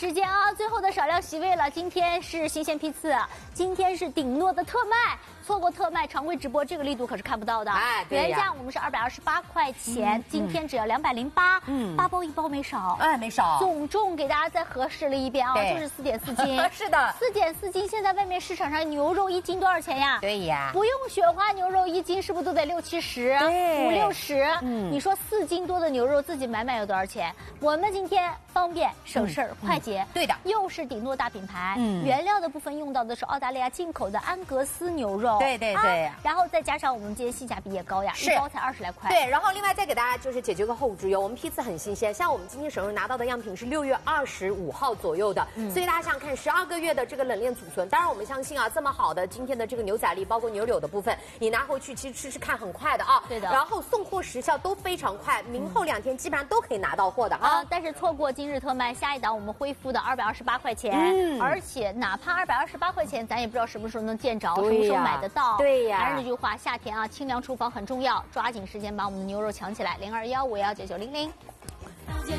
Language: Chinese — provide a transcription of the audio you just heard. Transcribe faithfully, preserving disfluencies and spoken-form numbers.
时间啊，最后的少量席位了。今天是新鲜批次，今天是顶诺的特卖，错过特卖常规直播这个力度可是看不到的。 哎， 原价我们是二百二十八块钱，嗯、今天只要两百零八，嗯，八包一包没少， 哎，没少。 总重给大家再核实了一遍啊，就是四点四斤。 是的， 四点四斤。现在外面市场上牛肉一斤多少钱呀？ 对呀， 不用雪花牛肉一斤是不是都得六七十？ 对， 五六十。 嗯， 你说四斤多的牛肉自己买买要多少钱？我们今天方便省事儿、嗯、快捷。 对的， 又是顶诺大品牌。 嗯， 原料的部分用到的是澳大利亚进口的安格斯牛肉。 对对对、 啊。然后再加上我们今天性价比也高呀，一包才二十来块。 对，然后另外再给大家就是解决个后置油，我们批次很新鲜，像我们今天手上拿到的样品是六月二十五号左右的，嗯、所以大家想想看，十二个月的这个冷链储存，当然我们相信啊，这么好的今天的这个牛仔粒，包括牛柳的部分，你拿回去其实吃吃看很快的啊。 对的。 然后送货时效都非常快，明后两天基本上都可以拿到货的啊。 啊但是错过今日特卖，下一档我们恢复的二百二十八块钱， 嗯， 而且哪怕二百二十八块钱，咱也不知道什么时候能见着，什么时候买得到。 对呀。 还是那句话，夏天啊，清凉厨房很重要，抓紧时间把我们的牛肉抢起来，零二幺五幺九九零零。